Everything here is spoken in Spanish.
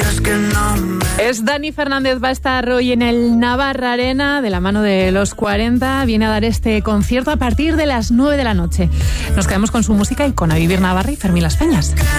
días que no me... Es Dani Fernández, va a estar hoy en el Navarra Arena de la mano de los 40. Viene a dar este concierto a partir de las 9 de la noche. Nos quedamos con su música y con A Vivir Navarra y Fermín Las Peñas.